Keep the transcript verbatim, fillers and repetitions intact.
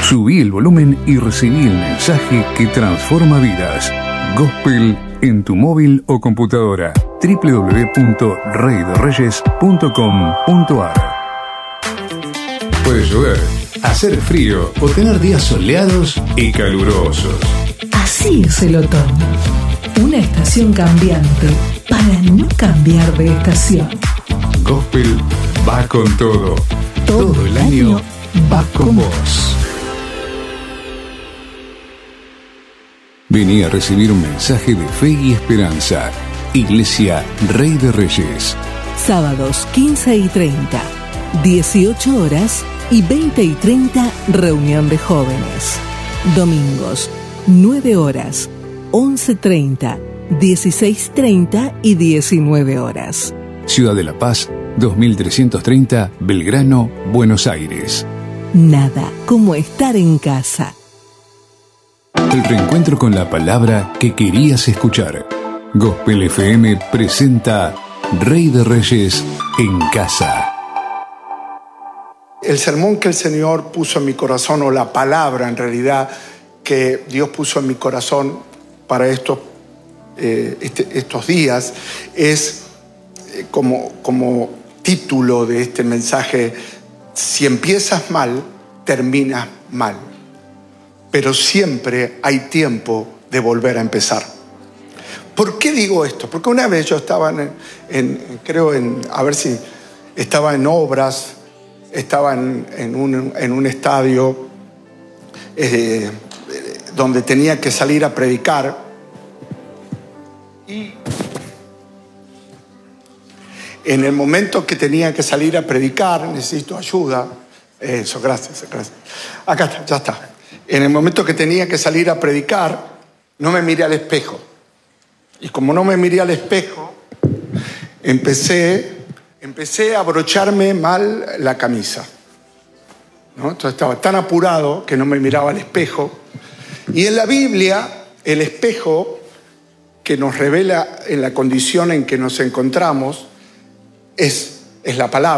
Subí el volumen y recibí el mensaje que transforma vidas. Gospel en tu móvil o computadora. doble u doble u doble u punto rey de reyes punto com punto a r. Puede llover, hacer frío o tener días soleados y calurosos. Así es el otoño. Una estación cambiante para no cambiar de estación. Gospel va con todo. Todo, todo el año va con vos. Vení a recibir un mensaje de fe y esperanza. Iglesia Rey de Reyes. Sábados quince y treinta, dieciocho horas y veinte y treinta, reunión de jóvenes. Domingos, nueve horas, once treinta, dieciséis treinta y diecinueve horas. Ciudad de La Paz, dos mil trescientos treinta, Belgrano, Buenos Aires. Nada como estar en casa. El reencuentro con la palabra que querías escuchar. Gospel F M presenta Rey de Reyes en casa. El sermón que el Señor puso en mi corazón, o la palabra en realidad que Dios puso en mi corazón para estos, eh, este, estos días, es eh, como, como título de este mensaje: si empiezas mal, terminas mal. Pero siempre hay tiempo de volver a empezar. ¿Por qué digo esto? Porque una vez yo estaba en, en creo en, a ver si estaba en obras, estaba en, en, un, en un estadio eh, donde tenía que salir a predicar, y en el momento que tenía que salir a predicar, necesito ayuda. Eso, gracias, gracias. Acá está, ya está. En el momento que tenía que salir a predicar, no me miré al espejo. Y como no me miré al espejo, empecé, empecé a abrocharme mal la camisa, ¿no? Entonces estaba tan apurado que no me miraba al espejo. Y en la Biblia, el espejo que nos revela en la condición en que nos encontramos es, es la palabra.